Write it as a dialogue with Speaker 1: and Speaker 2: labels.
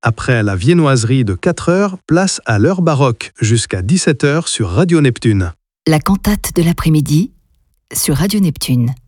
Speaker 1: Après la viennoiserie de 4 heures, place à l'heure baroque, jusqu'à 17 heures sur Radio Neptune.
Speaker 2: La cantate de l'après-midi sur Radio Neptune.